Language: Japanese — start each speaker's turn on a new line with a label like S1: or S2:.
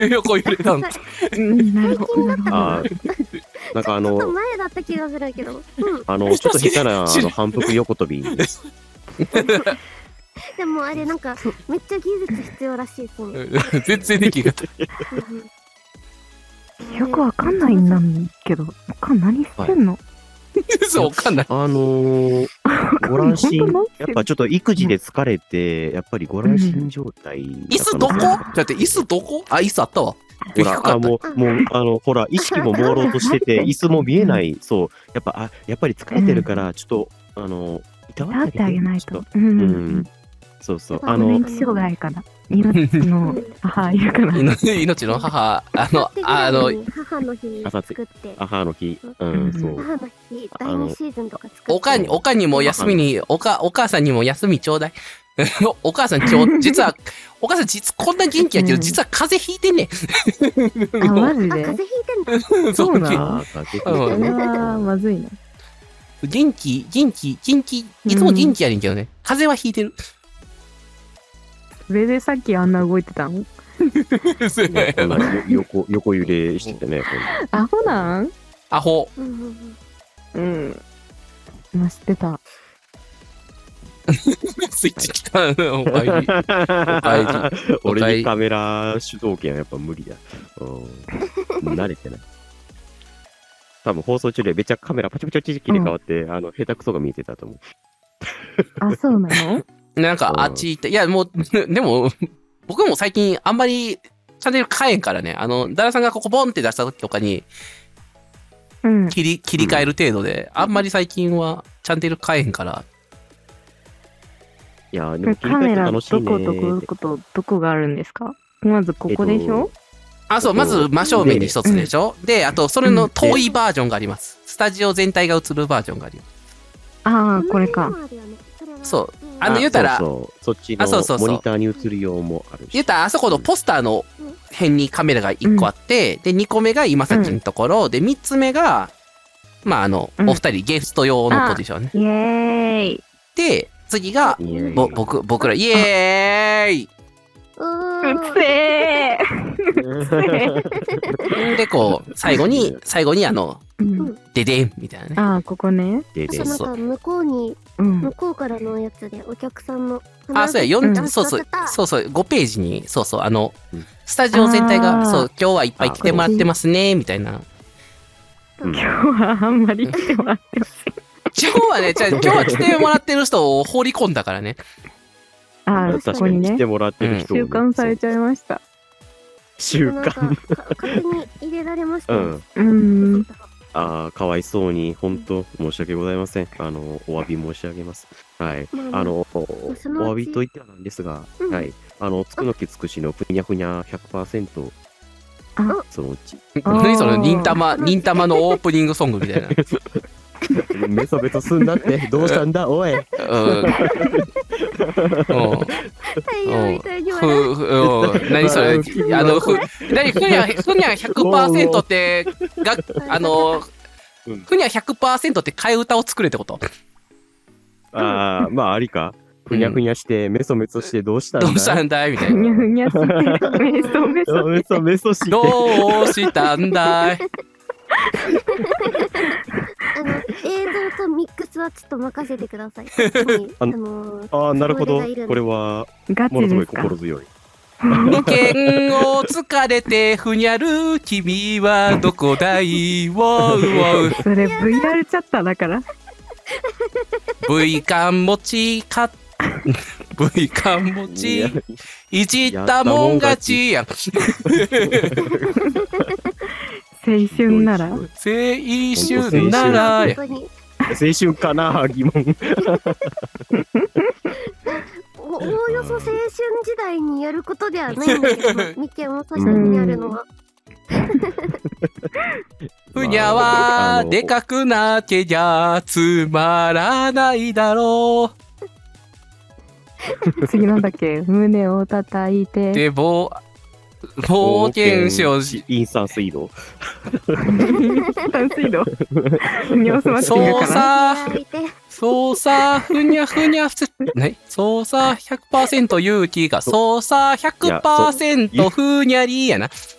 S1: 横揺れたんだ。
S2: なるほど。
S3: なんか
S4: ちょっと前だった気がするけど。
S3: ちょっと下手な反復横跳び。
S4: でもあれなんかめっちゃ技術必要らしいですね。
S1: 全然できなかった。
S2: よくわかんないんだけど、何してんの？
S1: そう、わかんない。
S3: ご乱心、やっぱちょっと育児で疲れて、やっぱりご乱心状態。
S1: 椅子どこ？だって椅子どこ？あ、椅子あったわ。
S3: ほら、ほら、意識も朦朧としてて、椅子も見えない。そう。やっぱり疲れてるから、ちょっと、いたわってあげないと。そうそう。
S2: 認知障害かな。命の母いるかな。
S1: 命の母、
S4: 母の日作って。
S3: 母の日。そう。
S4: 母の日、第2シーズンとか作って。
S1: おかにも休みに、お母さんにも休みちょうだい。お母さん今日、実はこんな元気やけど、実は風邪ひいてんねん。
S2: あ、マジで？
S4: 風邪ひいてんの？
S1: そう
S2: なの？まずいな。
S1: 元気、いつも元気やねんけどね。風邪はひいてる。
S2: それでさっきあんな動いてたの？
S3: 横揺れしててね。
S2: アホなん？
S1: アホ。
S2: うん。今知ってた。
S1: スイッチ来た。おかえり。
S3: 俺にカメラ主導権はやっぱ無理だ。慣れてない。多分放送中でめっちゃカメラパチパチパチ切り替わって、下手くそが見えてたと思う。
S2: あ、そうなの？
S1: なんかあっち行って、いやもう、でも、僕も最近あんまりチャンネル変えんからね、旦那さんがここボンって出した時とかに、切り替える程度で、あんまり最近はチャンネル変えへんから。
S3: いやでも
S2: カメラどこがあるんですか？まずここでしょ？
S1: そう、まず真正面に一つでしょ？で、あとそれの遠いバージョンがあります。スタジオ全体が映るバージョンがあります。
S2: ああ、これか。
S1: そう。言うたら、
S3: そっちのモニターに映る用もあるし。
S1: 言うたら、あそこのポスターの辺にカメラが1個あって、で、2個目が今さっきのところ、で、3つ目が、お二人ゲスト用のポジションね。
S2: イエーイ。
S1: で、次が、僕ら、イエーイ。
S2: うっせ
S4: ー。
S1: で、こう、最後に、ででんみたいなね。
S2: ああ、ここね。
S4: なんか向こうからのやつでお客さんの。
S1: そうや、そうそう、5ページに、スタジオ全体が、今日はいっぱい来てもらってますね、みたいな。
S2: 今日はあんまり来てもらってません。
S1: 今日は来てもらってる人を放り込んだからね。
S2: ああ、そこにね。
S3: 来てもらってる人
S2: 習慣されちゃいました。
S3: 習慣。
S4: 勝手に入れられました。
S3: かわいそうに、本当申し訳ございません。お詫び申し上げます。はい。お詫びといってはなんですが、はい。つくのきつくしのふにゃふにゃ 100%、そのうち。
S1: 何その、忍たまのオープニングソングみたいな。
S3: メソメソすんだって、どうしたんだ、おい。
S1: 何それ、ふにゃ 100% って、ふにゃ 100% って替え歌を作れってこと？
S3: まあ、ありか。ふにゃふにゃして、メソメソしてどうしたんだい？
S1: どうしたんだいみたいな。
S2: ふにゃふにゃして、メソメソして。
S1: どうしたんだい？
S4: 映像とミックスはちょっと任せてください。
S3: なるほど。これは、ものすごい心強い。
S1: 剣を疲れてふにゃる君はどこだい？そ
S2: れ VR チャッターだから。
S1: V 缶持ちV 缶持ちいじったもん勝ちやん。
S2: 青春なら
S1: 青春ならや。
S3: 青春かな疑問。
S4: おおよそ青春時代にやることではないんだけど、ミケも確かにやるのは。
S1: ふにゃはでかくなけりゃつまらないだろう。
S2: 次なんだっけ？胸を叩いて。
S1: でぼ冒険者
S3: インサンス移動。
S2: 淡水道。におすまって言うかな。
S1: 操作ふにゃふにゃね、操作 100% 勇気が操作 100% ふにゃりやな。